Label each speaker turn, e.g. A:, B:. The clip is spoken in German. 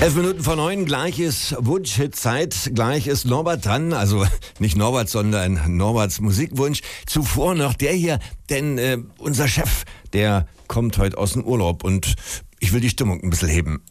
A: 11:09, gleich ist Wunsch-Hit-Zeit, gleich ist Norbert dran, also nicht Norbert, sondern Norberts Musikwunsch. Zuvor noch der hier, denn unser Chef, der kommt heute aus dem Urlaub und ich will die Stimmung ein bisschen heben.